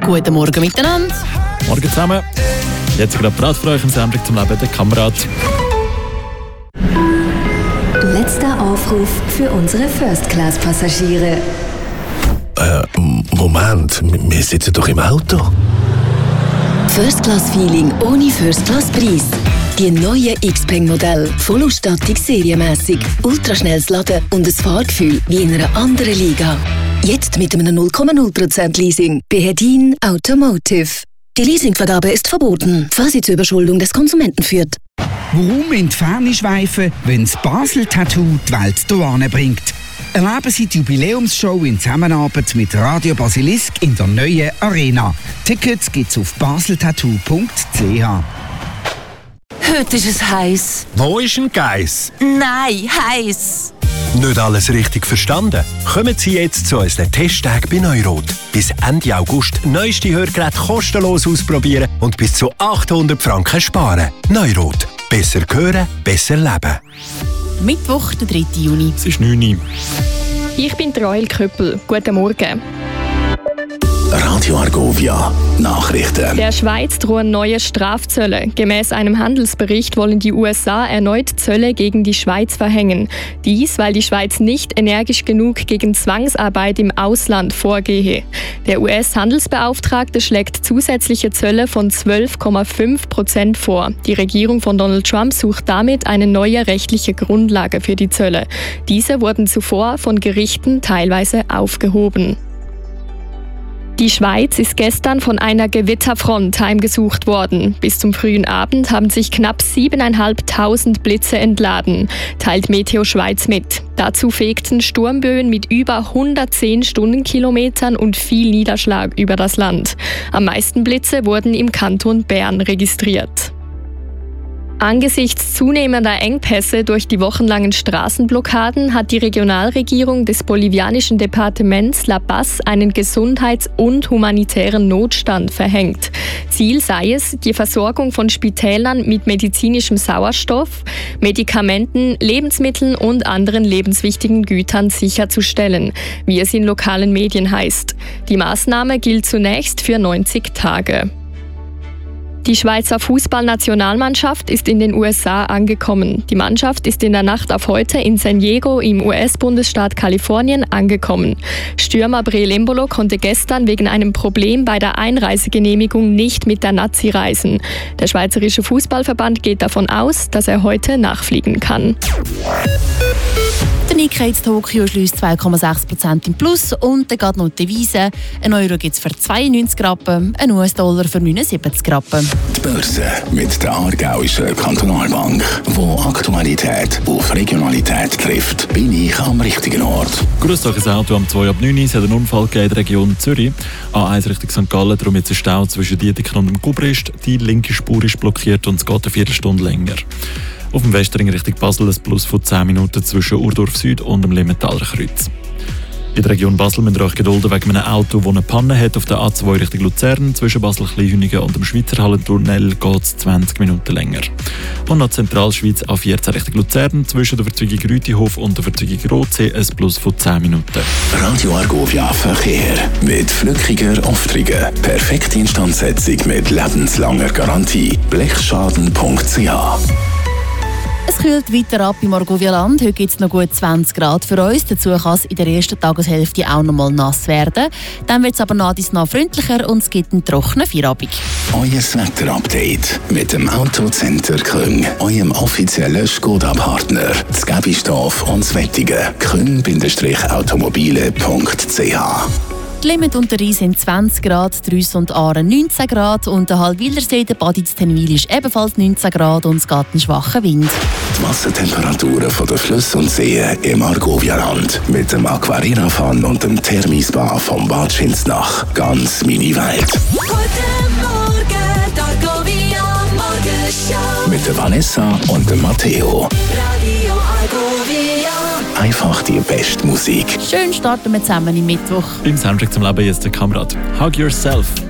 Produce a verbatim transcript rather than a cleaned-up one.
Guten Morgen miteinander. Morgen zusammen. Jetzt gerade bereit für euch im Sendung zum Leben, der Kamerad. Letzter Aufruf für unsere First-Class-Passagiere. Äh, Moment, wir sitzen doch im Auto. First-Class-Feeling ohne First-Class-Preis. Die neuen Xpeng-Modelle, Vollausstattung serienmässig, ultraschnelles Laden und ein Fahrgefühl wie in einer anderen Liga. Jetzt mit einem null Komma null Prozent Leasing bei Hedin Automotive. Die Leasingvergabe ist verboten, falls sie zur Überschuldung des Konsumenten führt. Warum in die Ferne schweifen, wenn das Basel-Tattoo die Welt hierher bringt? Erleben Sie die Jubiläumsshow in Zusammenarbeit mit Radio Basilisk in der neuen Arena. Tickets gibt's auf baseltattoo punkt c h. Heute ist es heiß. Wo ist ein Geiss? Nein, heiß. Nicht alles richtig verstanden? Kommen Sie jetzt zu unseren Testtagen bei Neurot. Bis Ende August neueste Hörgeräte kostenlos ausprobieren und bis zu achthundert Franken sparen. Neurot. Besser hören, besser leben. Mittwoch, der dritte Juni. Es ist neun Uhr. Ich bin Rael Köppel. Guten Morgen. Radio Argovia. Nachrichten. Der Schweiz drohen neue Strafzölle. Gemäß einem Handelsbericht wollen die U S A erneut Zölle gegen die Schweiz verhängen. Dies, weil die Schweiz nicht energisch genug gegen Zwangsarbeit im Ausland vorgehe. Der U S-Handelsbeauftragte schlägt zusätzliche Zölle von zwölf Komma fünf Prozent vor. Die Regierung von Donald Trump sucht damit eine neue rechtliche Grundlage für die Zölle. Diese wurden zuvor von Gerichten teilweise aufgehoben. Die Schweiz ist gestern von einer Gewitterfront heimgesucht worden. Bis zum frühen Abend haben sich knapp siebentausendfünfhundert Blitze entladen, teilt Meteo Schweiz mit. Dazu fegten Sturmböen mit über hundertzehn Stundenkilometern und viel Niederschlag über das Land. Am meisten Blitze wurden im Kanton Bern registriert. Angesichts zunehmender Engpässe durch die wochenlangen Straßenblockaden hat die Regionalregierung des bolivianischen Departements La Paz einen Gesundheits- und humanitären Notstand verhängt. Ziel sei es, die Versorgung von Spitälern mit medizinischem Sauerstoff, Medikamenten, Lebensmitteln und anderen lebenswichtigen Gütern sicherzustellen, wie es in lokalen Medien heißt. Die Maßnahme gilt zunächst für neunzig Tage. Die Schweizer Fußballnationalmannschaft ist in den U S A angekommen. Die Mannschaft ist in der Nacht auf heute in San Diego im U S-Bundesstaat Kalifornien angekommen. Stürmer Breel Embolo konnte gestern wegen einem Problem bei der Einreisegenehmigung nicht mit der Nazi reisen. Der Schweizerische Fußballverband geht davon aus, dass er heute nachfliegen kann. Der Nikkei in Tokio schließt zwei Komma sechs Prozent im Plus und dann geht noch die Devise. Ein Euro gibt es für zweiundneunzig Rappen, ein U S-Dollar für neunundsiebzig Rappen. Die Börse mit der Aargauischen Kantonalbank, wo Aktualität auf Regionalität trifft, bin ich am richtigen Ort. Grüß euch, ein Auto am zwei ab neun Uhr. Es hat einen Unfall gegeben in der Region Zürich. A eins Richtung Sankt Gallen, darum jetzt ein Stau zwischen Dietikon und dem Gubrist. Die linke Spur ist blockiert und es geht eine Viertelstunde länger. Auf dem Westring Richtung Basel ein Plus von zehn Minuten zwischen Urdorf Süd und dem Limentaler Kreuz. In der Region Basel müsst ihr euch gedulden wegen einem Auto, das eine Panne hat auf der A zwei Richtung Luzern. Zwischen Basel-Kleinhünigen und dem Schweizer Hallentunnel geht es zwanzig Minuten länger. Und noch Zentralschweiz A vierzehn Richtung Luzern. Zwischen der Verzweigung Rütihof und der Verzweigung Rotsee ein Plus von zehn Minuten. Radio Argovia Verkehr mit Flückiger Aufträgen. Perfekte Instandsetzung mit lebenslanger Garantie. blechschaden punkt c h. Es kühlt weiter ab im Argovia-Land. Heute gibt es noch gut zwanzig Grad für uns. Dazu kann es in der ersten Tageshälfte auch noch mal nass werden. Dann wird es aber nach dies nach freundlicher und es gibt einen trockenen Feierabend. Euer Wetter-Update mit dem Autocenter Küng, eurem offiziellen Skoda-Partner. Das Gäbistorf und das Wettigen. küng Automobile punkt c h. Die Limit und der Rhein sind zwanzig Grad, der Rüss und Aaren neunzehn Grad und der Hallwilersee, der Baditz Tenwil ist ebenfalls neunzehn Grad und es geht einen schwachen Wind. Die Wassertemperaturen von den Flüssen und Seen im Argovia-Land mit dem Aquarina-Fan und dem Thermispa vom Bad Schinsnach. Ganz mini Welt. Guten Morgen, Argovia Morgenshow. Mit der Vanessa und dem Matteo. Radio Argovia. Einfach die beste Musik. Schön starten wir zusammen im Mittwoch. Beim Soundtrack zum Leben jetzt der Kamerad. Hug Yourself.